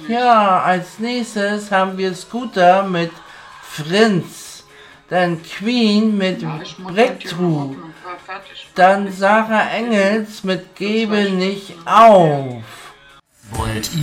Ja, als nächstes haben wir Scooter mit Frinz. Dann Queen mit Breakthrough. Dann Sarah Engels mit Gebe nicht auf. Wollt